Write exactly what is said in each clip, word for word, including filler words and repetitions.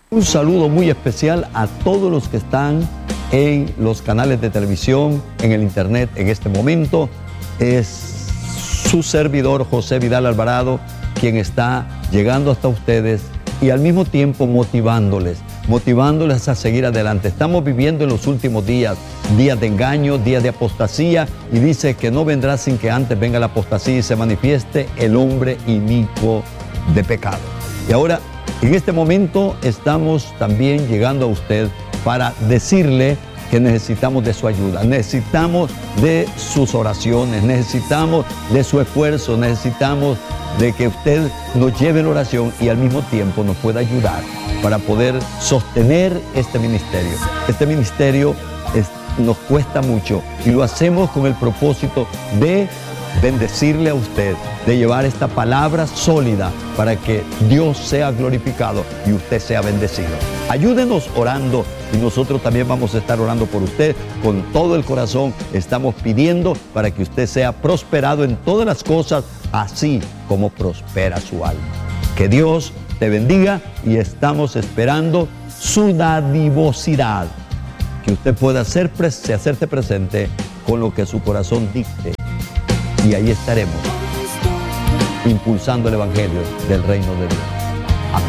Un saludo muy especial a todos los que están en los canales de televisión, en el internet en este momento. Es su servidor José Vidal Alvarado quien está llegando hasta ustedes y al mismo tiempo motivándoles, motivándoles a seguir adelante. Estamos viviendo en los últimos días, días de engaño, días de apostasía, y dice que no vendrá sin que antes venga la apostasía y se manifieste el hombre inicuo de pecado. Y ahora, en este momento estamos también llegando a usted para decirle que necesitamos de su ayuda, necesitamos de sus oraciones, necesitamos de su esfuerzo, necesitamos de que usted nos lleve la oración y al mismo tiempo nos pueda ayudar para poder sostener este ministerio. Este ministerio es, nos cuesta mucho y lo hacemos con el propósito de bendecirle a usted, de llevar esta palabra sólida para que Dios sea glorificado y usted sea bendecido. Ayúdenos orando y nosotros también vamos a estar orando por usted con todo el corazón. Estamos pidiendo para que usted sea prosperado en todas las cosas, así como prospera su alma. Que Dios te bendiga y estamos esperando su dadivosidad, que usted pueda hacer, hacerte presente con lo que su corazón dicte. Y ahí estaremos, impulsando el Evangelio del Reino de Dios. Amén.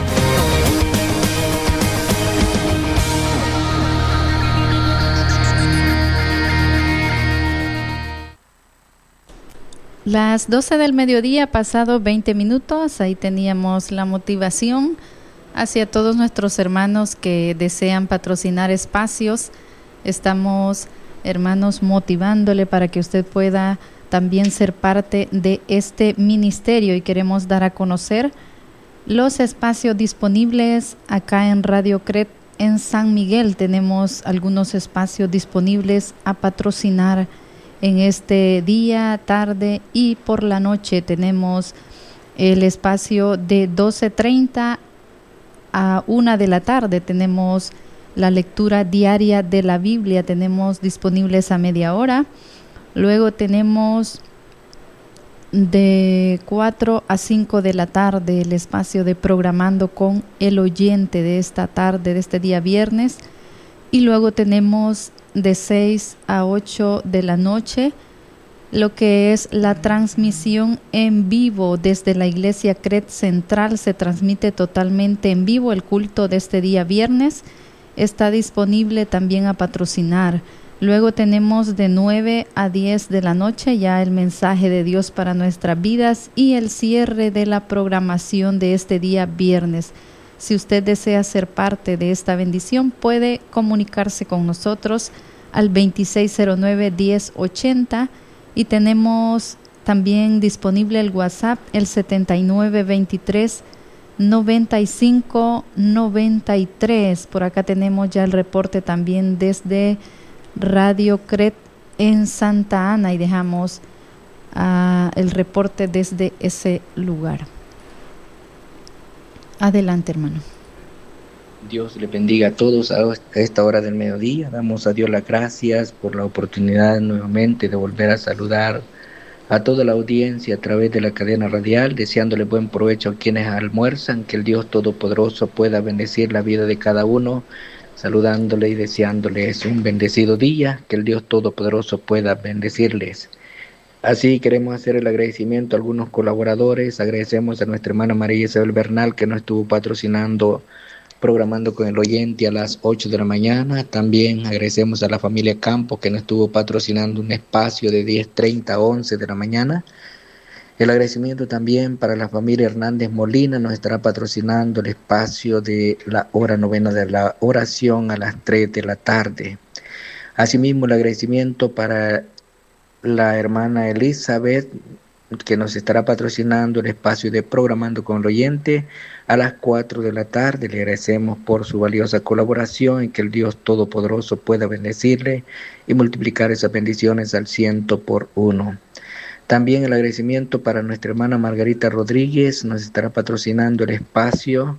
Las doce del mediodía, pasado veinte minutos, ahí teníamos la motivación hacia todos nuestros hermanos que desean patrocinar espacios. Estamos, hermanos, motivándole para que usted pueda también ser parte de este ministerio, y queremos dar a conocer los espacios disponibles acá en Radio Cret en San Miguel. Tenemos algunos espacios disponibles a patrocinar en este día, tarde y por la noche. Tenemos el espacio de doce treinta a una de la tarde. Tenemos la lectura diaria de la Biblia. Tenemos disponibles a media hora. Luego tenemos de cuatro a cinco de la tarde el espacio de Programando con el Oyente de esta tarde, de este día viernes. Y luego tenemos de seis a ocho de la noche lo que es la transmisión en vivo desde la Iglesia Cret Central. Se transmite totalmente en vivo el culto de este día viernes. Está disponible también a patrocinar. Luego tenemos de nueve a diez de la noche ya el mensaje de Dios para nuestras vidas y el cierre de la programación de este día viernes. Si usted desea ser parte de esta bendición, puede comunicarse con nosotros al veintiséis cero nueve, diez ochenta, y tenemos también disponible el WhatsApp, el setenta y nueve veintitrés, noventa y cinco noventa y tres. Por acá tenemos ya el reporte también desde Radio Cret en Santa Ana y dejamos uh, el reporte desde ese lugar. Adelante, hermano. Dios le bendiga a todos a esta hora del mediodía. Damos a Dios las gracias por la oportunidad nuevamente de volver a saludar a toda la audiencia a través de la cadena radial, deseándole buen provecho a quienes almuerzan, que el Dios Todopoderoso pueda bendecir la vida de cada uno, saludándole y deseándoles un bendecido día, que el Dios Todopoderoso pueda bendecirles. Así queremos hacer el agradecimiento a algunos colaboradores. Agradecemos a nuestra hermana María Isabel Bernal, que nos estuvo patrocinando Programando con el Oyente a las ocho de la mañana. También agradecemos a la familia Campos, que nos estuvo patrocinando un espacio de diez treinta a once de la mañana. El agradecimiento también para la familia Hernández Molina, nos estará patrocinando el espacio de la hora novena de la oración a las tres de la tarde. Asimismo, el agradecimiento para la hermana Elizabeth, que nos estará patrocinando el espacio de Programando con el Oyente a las cuatro de la tarde. Le agradecemos por su valiosa colaboración y que el Dios Todopoderoso pueda bendecirle y multiplicar esas bendiciones al ciento por uno. También el agradecimiento para nuestra hermana Margarita Rodríguez, nos estará patrocinando el espacio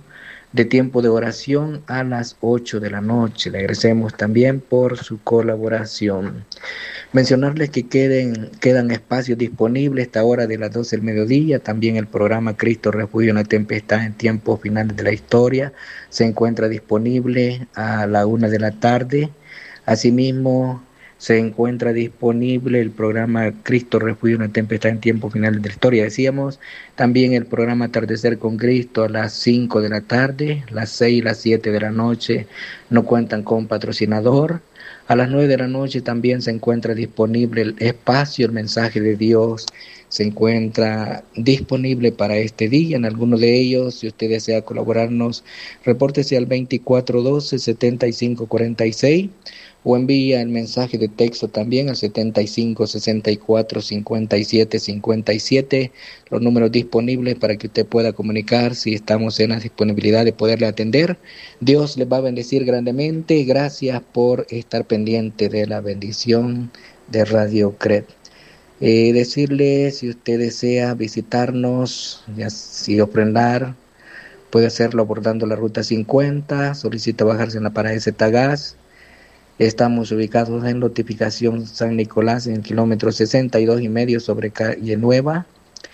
de tiempo de oración a las ocho de la noche. Le agradecemos también por su colaboración. Mencionarles que queden, quedan espacios disponibles a esta hora de las doce del mediodía. También el programa Cristo Refugio en la Tempestad en tiempos finales de la historia se encuentra disponible a la una de la tarde. Asimismo, se encuentra disponible el programa Cristo Refugio en la Tempestad en tiempos finales de la historia. Decíamos también el programa Atardecer con Cristo a las cinco de la tarde, las seis y las siete de la noche no cuentan con patrocinador. A las nueve de la noche también se encuentra disponible el espacio, el mensaje de Dios se encuentra disponible para este día. En alguno de ellos, si usted desea colaborarnos, repórtese al veinticuatro doce, setenta y cinco cuarenta y seis o envía el mensaje de texto también al setenta y cinco, sesenta y cuatro, cincuenta y siete, cincuenta y siete, los números disponibles para que usted pueda comunicar si estamos en la disponibilidad de poderle atender. Dios les va a bendecir grandemente. Gracias por estar pendiente de la bendición de Radio Cret. Eh, decirle, si usted desea visitarnos, ya si ofrendar, puede hacerlo abordando la ruta cincuenta, solicita bajarse en la parada de Zetagás. Estamos ubicados en Notificación San Nicolás, en el kilómetro sesenta y dos y medio sobre Calle Nueva.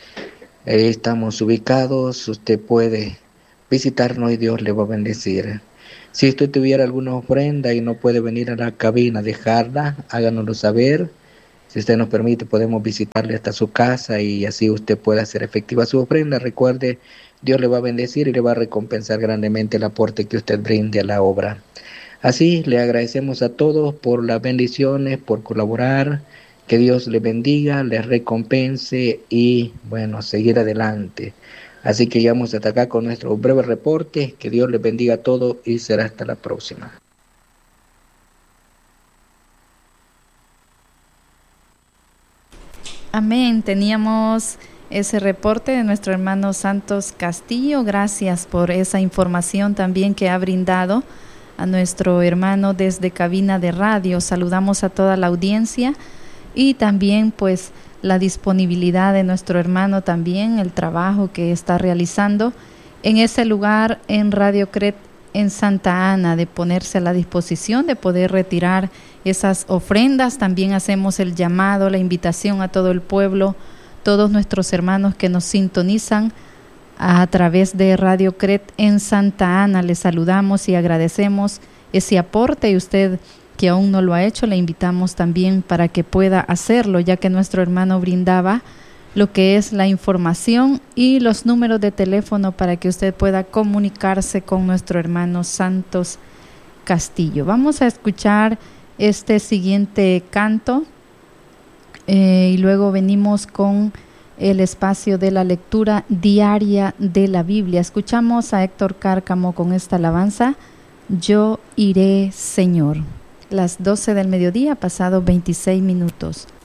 Eh, estamos ubicados, usted puede visitarnos y Dios le va a bendecir. Si usted tuviera alguna ofrenda y no puede venir a la cabina a dejarla, háganoslo saber. Si usted nos permite, podemos visitarle hasta su casa y así usted puede hacer efectiva su ofrenda. Recuerde, Dios le va a bendecir y le va a recompensar grandemente el aporte que usted brinde a la obra. Así, le agradecemos a todos por las bendiciones, por colaborar. Que Dios le bendiga, le recompense y, bueno, seguir adelante. Así que llegamos hasta acá con nuestro breve reporte. Que Dios les bendiga a todos y será hasta la próxima. Amén. Teníamos ese reporte de nuestro hermano Santos Castillo. Gracias por esa información también que ha brindado a nuestro hermano desde cabina de radio. Saludamos a toda la audiencia y también pues la disponibilidad de nuestro hermano también, el trabajo que está realizando en ese lugar en Radio Cret en Santa Ana, de ponerse a la disposición de poder retirar esas ofrendas. También hacemos el llamado, la invitación a todo el pueblo, todos nuestros hermanos que nos sintonizan a través de Radio Cret en Santa Ana. Les saludamos y agradecemos ese aporte, y usted que aún no lo ha hecho, le invitamos también para que pueda hacerlo, ya que nuestro hermano brindaba lo que es la información y los números de teléfono para que usted pueda comunicarse con nuestro hermano Santos Castillo. Vamos a escuchar este siguiente canto eh, y luego venimos con el espacio de la lectura diaria de la Biblia. Escuchamos a Héctor Cárcamo con esta alabanza, Yo iré, Señor. Las doce del mediodía, pasado veintiséis minutos.